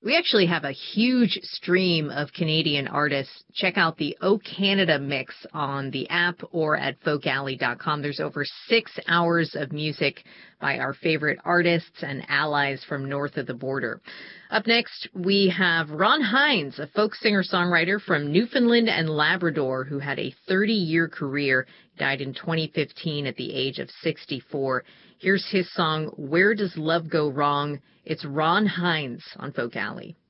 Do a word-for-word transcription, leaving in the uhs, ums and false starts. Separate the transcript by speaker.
Speaker 1: We actually have a huge stream of Canadian artists. Check out the O Canada mix on the app or at folk alley dot com. There's over six hours of music by our favorite artists and allies from north of the border. Up next, we have Ron Hynes, a folk singer-songwriter from Newfoundland and Labrador who had a thirty-year career, died in twenty fifteen at the age of sixty-four. Here's his song, Where Does Love Go Wrong? It's Ron Hynes on Folk Alley.